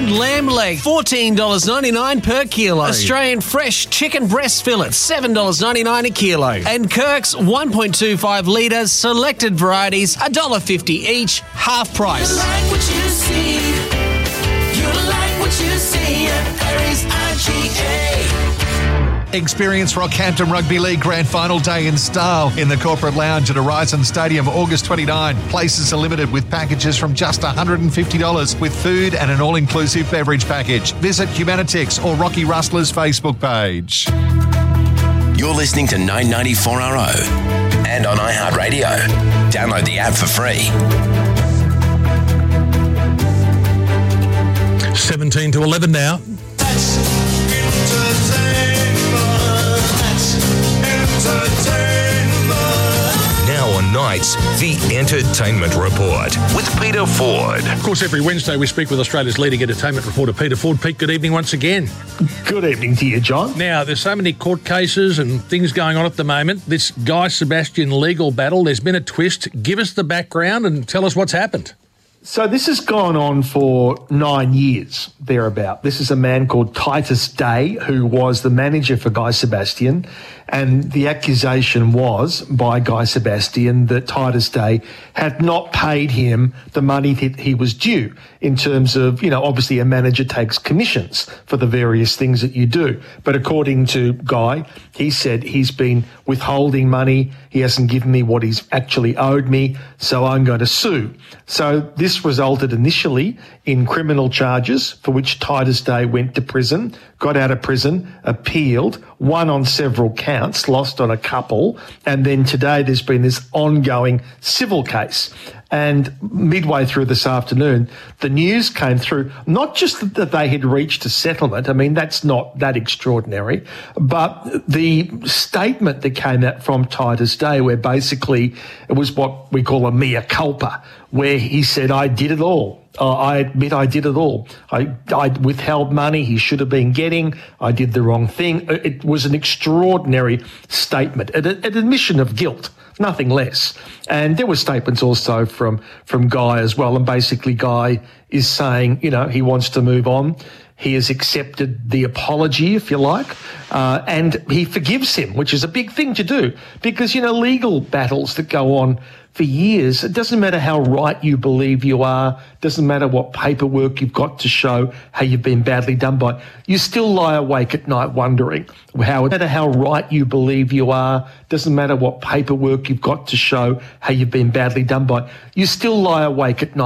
And lamb leg, $14.99 per kilo. Australian fresh chicken breast fillets, $7.99 a kilo. And Kirk's 1.25 litres selected varieties, $1.50 each, half price. You like what you see. You like what you see at Harry's IGA. Experience Rockhampton Rugby League Grand Final Day in style in the Corporate Lounge at Horizon Stadium, August 29. Places are limited with packages from just $150 with food and an all-inclusive beverage package. Visit Humanitix or Rocky Rustler's Facebook page. You're listening to 994RO and on iHeartRadio. Download the app for free. 17 to 11 now. That's entertainment. Now on Nights, the Entertainment Report with Peter Ford. Of course, every Wednesday we speak with Australia's leading entertainment reporter, Peter Ford. Pete, good evening once again. Good evening to you, John. Now, there's so many court cases and things going on at the moment. This Guy Sebastian legal battle, there's been a twist. Give us the background and tell us what's happened. So this has gone on for 9 years, thereabout. This is a man called Titus Day, who was the manager for Guy Sebastian, and the accusation was by Guy Sebastian that Titus Day had not paid him the money that he was due in terms of, obviously a manager takes commissions for the various things that you do. But according to Guy, he said he's been withholding money, he hasn't given me what he's actually owed me, so I'm going to sue. So this resulted initially in criminal charges for which Titus Day went to prison, got out of prison, appealed, won on several counts, lost on a couple, and then today there's been this ongoing civil case. And midway through this afternoon, the news came through, not just that they had reached a settlement, I mean, that's not that extraordinary, but the statement that came out from Titus Day, where basically it was what we call a mea culpa, where he said, I did it all. I admit I did it all. I withheld money he should have been getting. I did the wrong thing. It was an extraordinary statement, an admission of guilt, nothing less. And there were statements also from Guy as well. And basically Guy is saying, he wants to move on. He has accepted the apology, if you like, and he forgives him, which is a big thing to do because, legal battles that go on for years, it doesn't matter how right you believe you are, doesn't matter what paperwork you've got to show how you've been badly done by, you still lie awake at night wondering no matter how right you believe you are, doesn't matter what paperwork you've got to show how you've been badly done by, you still lie awake at night